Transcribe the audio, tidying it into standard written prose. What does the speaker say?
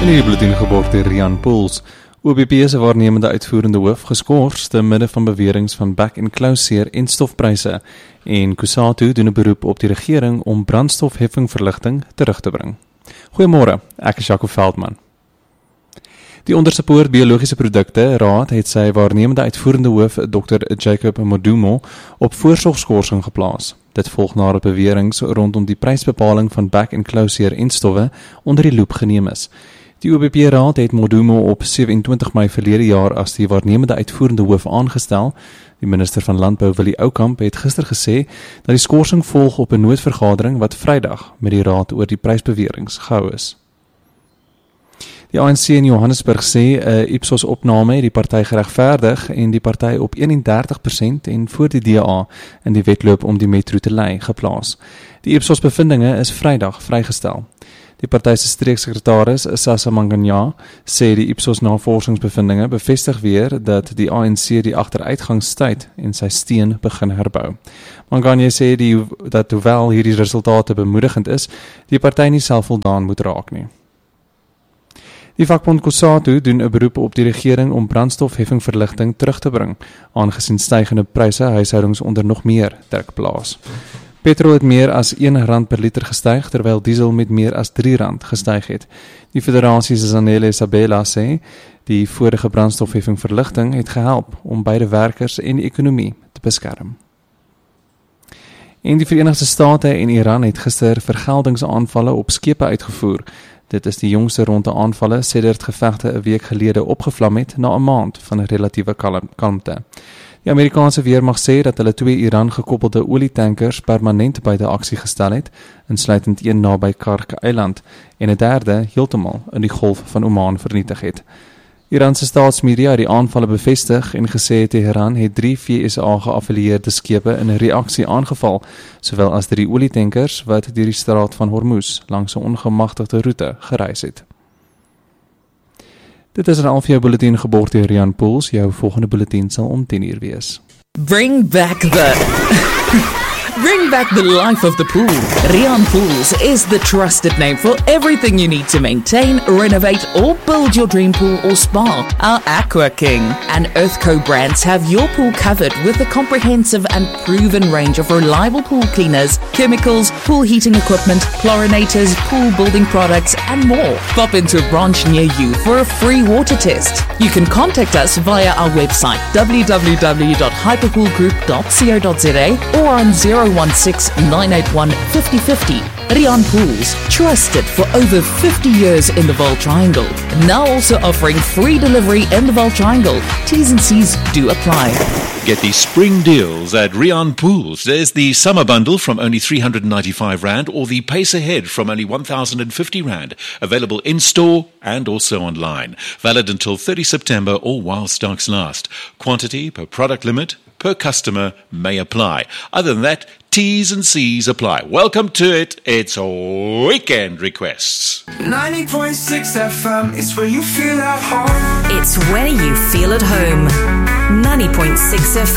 In die bulletin geborg deur Rian Pools. OBP se waarnemende uitvoerende hoof geskort te midde van beweringe van back-and-close-seer en stofpryse en Kusatu doen 'n beroep op die regering om brandstofheffingverligting terug te bring. Goeiemôre, ek is Jaco Veldman. Die Ondersupport Biologiese Produkte Raad het sy waarnemende uitvoerende hoof Dr. Jacob Modumo op voorsorgskorsing geplaas. Dit volg nadat beweringe rondom die prysbepaling van back-and-close-seer en stowwe onder die loep geneem is. Die OBP-raad het Modumo op 27 Mei verlede jaar as die waarnemende uitvoerende hoof aangestel. Die minister van Landbou Willie Oukamp het gister gesê dat die skorsing volg op 'n noodvergadering wat Vrydag met die raad oor die prysbeweringe gehou is. Die ANC in Johannesburg sê 'n Ipsos-opname het die party geregverdig en die party op 31% en voor die DA in die wedloop om die metro te lei geplaas. Die Ipsos-bevindinge is Vrydag vrygestel. Die party se streeksekretaris, Sasa Manganya, sê die Ipsos-navorsingsbevindinge bevestig weer dat die ANC die agteruitgangstyd en sy steun begin herbou. Manganya sê dat hoewel hierdie resultate bemoedigend is, die party nie selfvoldaan moet raak nie. Die vakbond Kusatu doen 'n beroep op die regering om brandstofheffingverligting terug te bring, aangesien stygende pryse huishoudings onder nog meer druk plaas. Petrol het meer as R1 per liter gestyg, terwyl diesel met meer as R3 gestyg het. Die federasie se Zanele Sabela sê, die vorige brandstofheffingverligting het gehelp om beide werkers en die ekonomie te beskerm. En die Verenigde State en Iran het gister vergeldingsaanvalle op skepe uitgevoer. Dit is die jongste ronde aanvalle sedert gevegte 'n week gelede opgevlam het na 'n maand van 'n relatiewe kalmte. Die Amerikaanse weermag sê dat hulle 2 Iran-gekoppelde olietankers permanent buite aksie gestel het, insluitend een naby Kark-eiland en 'n derde heeltemal in die Golf van Oman vernietig het. Iranse staatsmedia het die aanvalle bevestig en gesê Teheran het 3 VSA geaffilieerde skepe in 'n reaksie aangeval, sowel as 3 olietankers wat deur die straat van Hormuz langs 'n ongemagtigde roete gereis het. Dit is 'n halfuur bulletin geborg deur Rian Pools. Jou volgende bulletin sal om 10:00 wees. Bring back the life of the pool. Rian Pools is the trusted name for everything you need to maintain, renovate, or build your dream pool or spa. Our Aqua King and Earthco brands have your pool covered with a comprehensive and proven range of reliable pool cleaners, chemicals, pool heating equipment, chlorinators, pool building products, and more. Pop into a branch near you for a free water test. You can contact us via our website www.hyperpoolgroup.co.za or on 016-981-5050. Rian Pools, trusted for over 50 years in the Vaal Triangle. Now also offering free delivery in the Vaal Triangle. T's and C's do apply. Get the spring deals at Rian Pools. There's the summer bundle from only R395 or the Pace Ahead from only R1,050. Available in-store and also online. Valid until 30 September or while stocks last. Quantity per product limit per customer may apply. Other than that, T's and C's apply. Welcome to it. It's Weekend Requests. 90.6 FM is where you feel at home. It's where you feel at home. 90.6 FM.